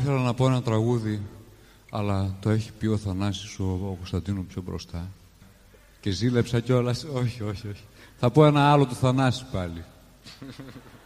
ήθελα να πω ένα τραγούδι, αλλά το έχει πει ο Θανάσης ο Κωνσταντίνου πιο μπροστά. Και ζήλεψα κιόλας. Όχι. Θα πω ένα άλλο του Θανάση πάλι.